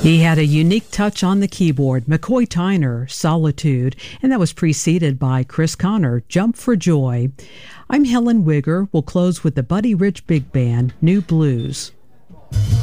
He had a unique touch on the keyboard, McCoy Tyner, Solitude, and that was preceded by Chris Connor, Jump for Joy. I'm Helen Wigger. We'll close with the Buddy Rich Big Band, New Blues.